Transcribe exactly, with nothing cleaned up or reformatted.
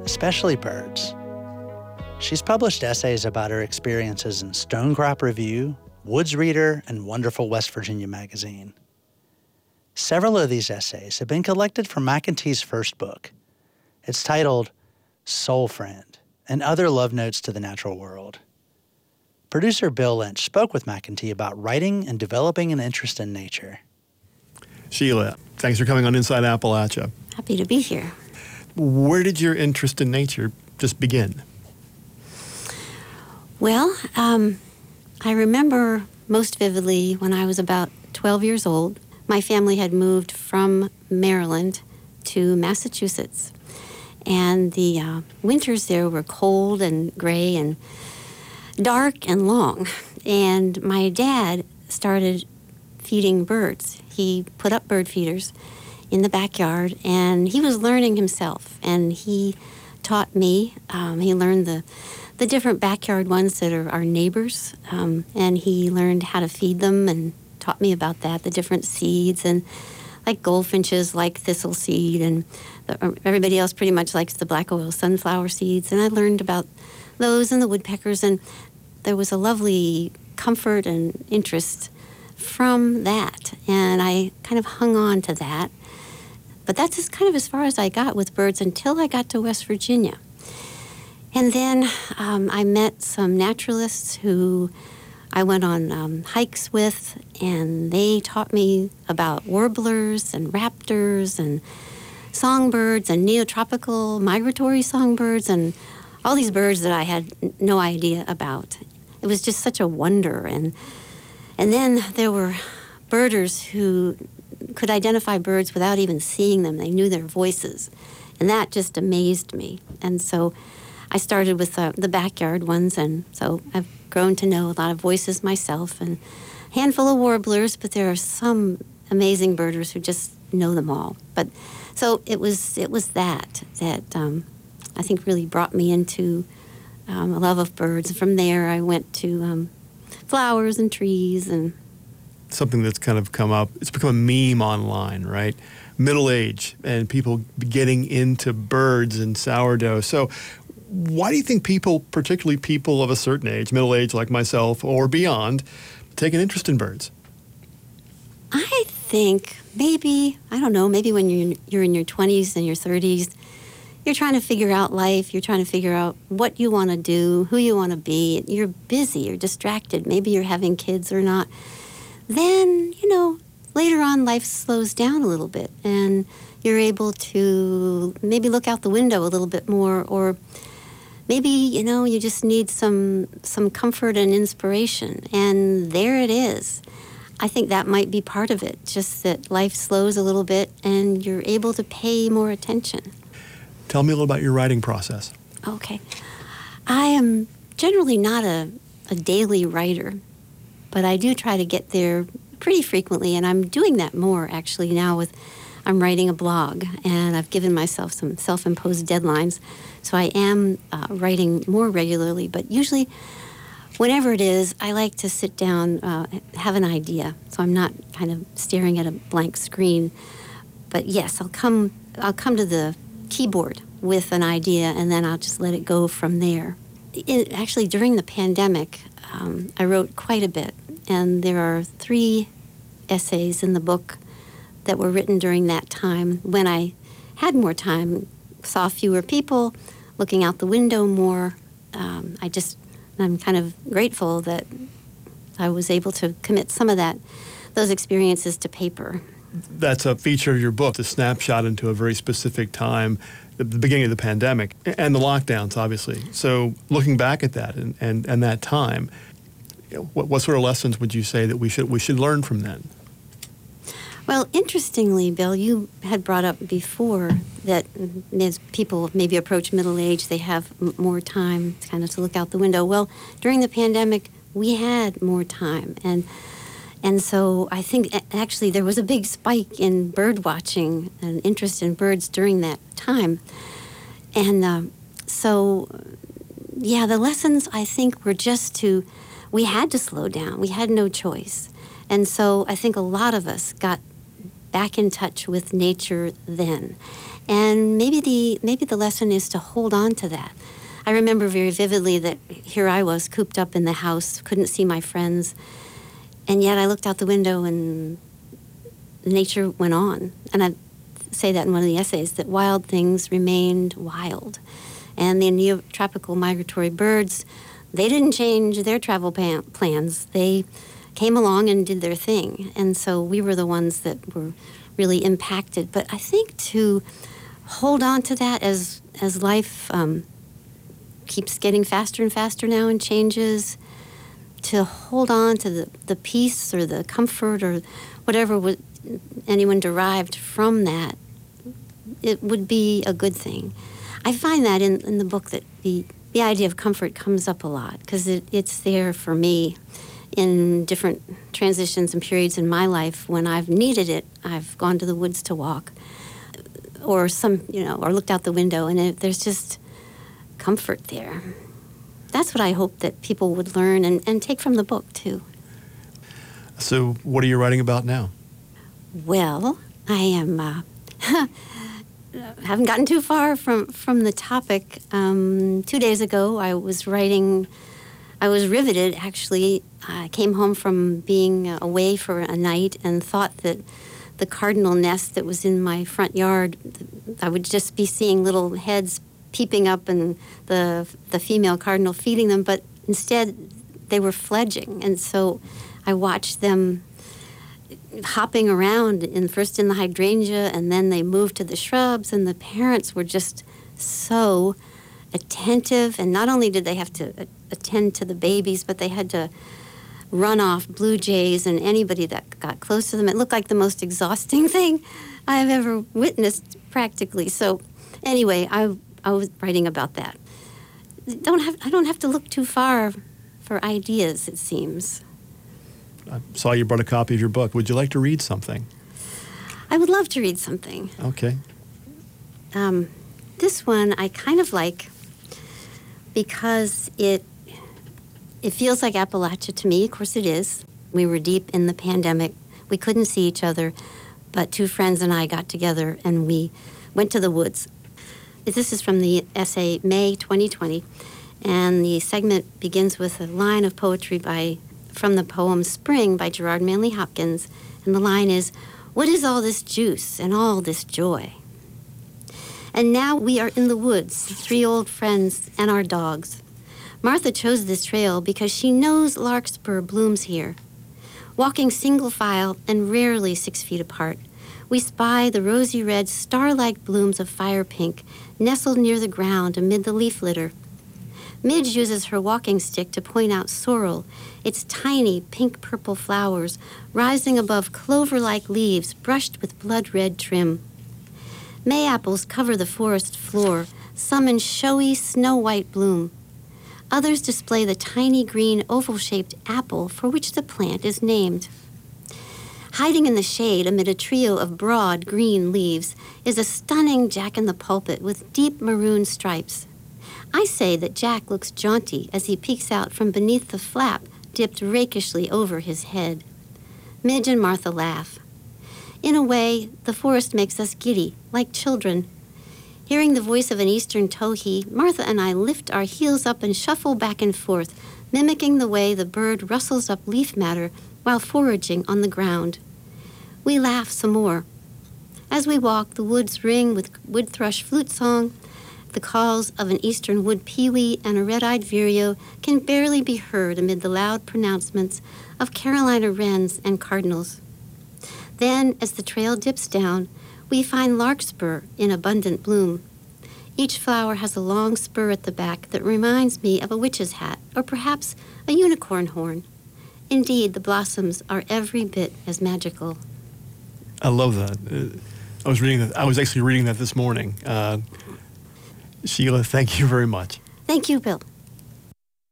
especially birds. She's published essays about her experiences in Stonecrop Review, Woods Reader, and Wonderful West Virginia magazine. Several of these essays have been collected from McEntee's first book. It's titled Soul Friend and Other Love Notes to the Natural World. Producer Bill Lynch spoke with McEntee about writing and developing an interest in nature. Sheila, thanks for coming on Inside Appalachia. Happy to be here. Where did your interest in nature just begin? Well, um, I remember most vividly when I was about twelve years old. My family had moved from Maryland to Massachusetts, and the uh, winters there were cold and gray and dark and long. And my dad started feeding birds. He put up bird feeders in the backyard, and he was learning himself, and he taught me. Um, he learned the the different backyard ones that are our neighbors, um, and he learned how to feed them and taught me about that, the different seeds, and like goldfinches like thistle seed, and the, everybody else pretty much likes the black oil sunflower seeds, and I learned about those and the woodpeckers, and there was a lovely comfort and interest from that, and I kind of hung on to that. But that's just kind of as far as I got with birds until I got to West Virginia. And then um, I met some naturalists who I went on um, hikes with, and they taught me about warblers and raptors and songbirds and neotropical migratory songbirds and all these birds that I had no idea about. It was just such a wonder. And and then there were birders who could identify birds without even seeing them. They knew their voices, and that just amazed me. And so I started with uh, the backyard ones, and so I've grown to know a lot of voices myself, and a handful of warblers, but there are some amazing birders who just know them all. But so it was it was that that um, I think really brought me into um, a love of birds. From there, I went to um, flowers and trees and something that's kind of come up. It's become a meme online, right? Middle age and people getting into birds and sourdough. So why do you think people, particularly people of a certain age, middle age like myself or beyond, take an interest in birds? I think maybe, I don't know, maybe when you're, you're in your twenties and your thirties, you're trying to figure out life, you're trying to figure out what you want to do, who you want to be. You're busy, you're distracted, maybe you're having kids or not. Then, you know, later on life slows down a little bit and you're able to maybe look out the window a little bit more, or maybe, you know, you just need some some comfort and inspiration. And there it is. I think that might be part of it, just that life slows a little bit and you're able to pay more attention. Tell me a little about your writing process. Okay. I am generally not a, a daily writer, but I do try to get there pretty frequently, and I'm doing that more actually now with, I'm writing a blog, and I've given myself some self-imposed deadlines, so I am uh, writing more regularly, but usually whenever it is, I like to sit down, uh, have an idea, so I'm not kind of staring at a blank screen. But yes, I'll come, I'll come to the keyboard with an idea, and then I'll just let it go from there. It, actually, during the pandemic, um, I wrote quite a bit, and there are three essays in the book that were written during that time when I had more time, saw fewer people, looking out the window more. Um, I just, I'm kind of grateful that I was able to commit some of that, those experiences to paper. That's a feature of your book, the snapshot into a very specific time, the beginning of the pandemic and the lockdowns, obviously. So looking back at that and, and, and that time, what, what sort of lessons would you say that we should we should learn from then? Well, interestingly, Bill, you had brought up before that as people maybe approach middle age, they have m- more time kind of to look out the window. Well, during the pandemic, we had more time, and And so I think actually there was a big spike in bird watching and interest in birds during that time. And uh, so, yeah, the lessons I think were just to, we had to slow down. We had no choice. And so I think a lot of us got back in touch with nature then. And maybe the maybe the lesson is to hold on to that. I remember very vividly that here I was cooped up in the house, couldn't see my friends, and yet I looked out the window and nature went on. And I say that in one of the essays, that wild things remained wild. And the neotropical migratory birds, they didn't change their travel pan- plans. They came along and did their thing. And so we were the ones that were really impacted. But I think to hold on to that as as life um, keeps getting faster and faster now and changes, to hold on to the, the peace or the comfort or whatever would, anyone derived from that, it would be a good thing. I find that in, in the book that the, the idea of comfort comes up a lot because it, it's there for me in different transitions and periods in my life. When I've needed it, I've gone to the woods to walk or some, you know, or looked out the window, and it, there's just comfort there. That's what I hope that people would learn and, and take from the book, too. So what are you writing about now? Well, I am... Uh, haven't gotten too far from, from the topic. Um, two days ago, I was writing... I was riveted, actually. I came home from being away for a night and thought that the cardinal nest that was in my front yard, I would just be seeing little heads peeping up and the the female cardinal feeding them, but instead they were fledging. And so I watched them hopping around, in first in the hydrangea, and then they moved to the shrubs, and the parents were just so attentive. And not only did they have to attend to the babies, but they had to run off blue jays and anybody that got close to them. It looked like the most exhausting thing I've ever witnessed, practically. So anyway, I I was writing about that. Don't have I don't have to look too far for ideas, it seems. I saw you brought a copy of your book. Would you like to read something? I would love to read something. Okay. Um, this one I kind of like because it it feels like Appalachia to me. Of course it is. We were deep in the pandemic. We couldn't see each other, but two friends and I got together and we went to the woods. This is from the essay May twenty twenty, and the segment begins with a line of poetry by from the poem Spring by Gerard Manley Hopkins, and the line is, "What is all this juice and all this joy?" And now we are in the woods, three old friends and our dogs. Martha chose this trail because she knows larkspur blooms here. Walking single file and rarely six feet apart, we spy the rosy red star-like blooms of fire pink nestled near the ground amid the leaf litter. Midge uses her walking stick to point out sorrel, its tiny pink-purple flowers rising above clover-like leaves brushed with blood-red trim. May apples cover the forest floor, some in showy snow-white bloom. Others display the tiny green oval-shaped apple for which the plant is named. Hiding in the shade amid a trio of broad green leaves is a stunning jack-in-the-pulpit with deep maroon stripes. I say that Jack looks jaunty as he peeks out from beneath the flap dipped rakishly over his head. Midge and Martha laugh. In a way, the forest makes us giddy, like children. Hearing the voice of an eastern towhee, Martha and I lift our heels up and shuffle back and forth, mimicking the way the bird rustles up leaf matter while foraging on the ground. We laugh some more. As we walk, the woods ring with wood thrush flute song. The calls of an eastern wood pewee and a red-eyed vireo can barely be heard amid the loud pronouncements of Carolina wrens and cardinals. Then, as the trail dips down, we find larkspur in abundant bloom. Each flower has a long spur at the back that reminds me of a witch's hat, or perhaps a unicorn horn. Indeed, the blossoms are every bit as magical. I love that. Uh, I was reading that. I was actually reading that this morning. Uh, Sheila, thank you very much. Thank you, Bill.